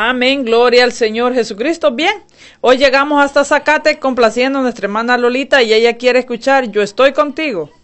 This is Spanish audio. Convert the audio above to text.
Amén, gloria al Señor Jesucristo. Bien, hoy llegamos hasta Zacate complaciendo a nuestra hermana Lolita y ella quiere escuchar Yo estoy contigo.